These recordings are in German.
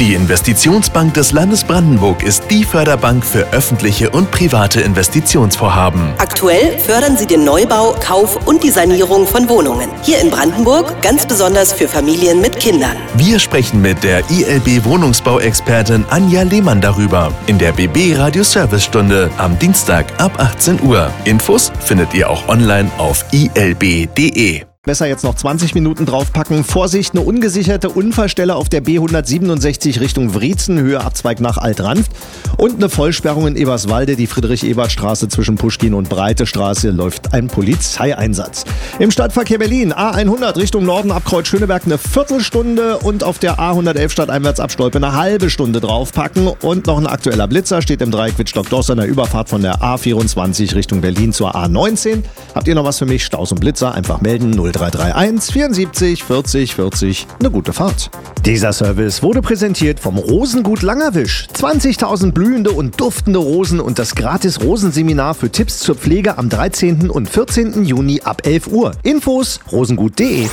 Die Investitionsbank des Landes Brandenburg ist die Förderbank für öffentliche und private Investitionsvorhaben. Aktuell fördern sie den Neubau, Kauf und die Sanierung von Wohnungen. Hier in Brandenburg ganz besonders für Familien mit Kindern. Wir sprechen mit der ILB Wohnungsbauexpertin Anja Lehmann darüber in der BB Radio Servicestunde am Dienstag ab 18 Uhr. Infos findet ihr auch online auf ilb.de. Besser jetzt noch 20 Minuten draufpacken. Vorsicht, eine ungesicherte Unfallstelle auf der B167 Richtung Wriezen, Höhe Abzweig nach Alt-Ranft. Und eine Vollsperrung in Eberswalde, die Friedrich-Ebert-Straße zwischen Puschkin und Breite Straße, läuft ein Polizeieinsatz. Im Stadtverkehr Berlin, A100 Richtung Norden ab Kreuz Schöneberg eine Viertelstunde und auf der A111 stadteinwärts ab Stolpe eine halbe Stunde draufpacken. Und noch ein aktueller Blitzer steht im Dreieck Wittstock-Doss an der Überfahrt von der A24 Richtung Berlin zur A19. Habt ihr noch was für mich? Staus und Blitzer, einfach melden 0331 74 40 40. Eine gute Fahrt. Dieser Service wurde präsentiert vom Rosengut Langerwisch. 20.000 blühende und duftende Rosen und das gratis Rosenseminar für Tipps zur Pflege am 13. und 14. Juni ab 11 Uhr. Infos rosengut.de.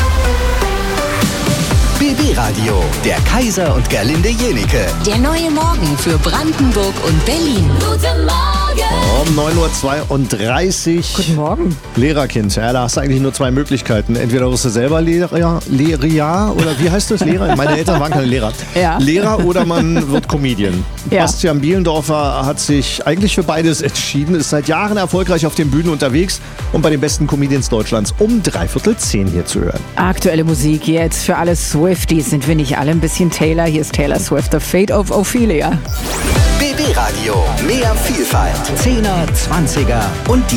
BB Radio, der Kaiser und Gerlinde Jenike. Der neue Morgen für Brandenburg und Berlin. Guten Morgen! Um 9.32 Uhr. Guten Morgen. Lehrerkind. Ja, da hast du eigentlich nur zwei Möglichkeiten. Entweder wirst du selber Lehrer oder wie heißt das? Lehrer? Meine Eltern waren keine Lehrer. Ja. Lehrer oder man wird Comedian. Ja. Bastian Bielendorfer hat sich eigentlich für beides entschieden, ist seit Jahren erfolgreich auf den Bühnen unterwegs und bei den besten Comedians Deutschlands um 9:45 hier zu hören. Aktuelle Musik jetzt für alle Swifties. Sind wir nicht alle ein bisschen Taylor? Hier ist Taylor Swift, The Fate of Ophelia. BB Radio, mehr Vielfalt. 10er, 20er und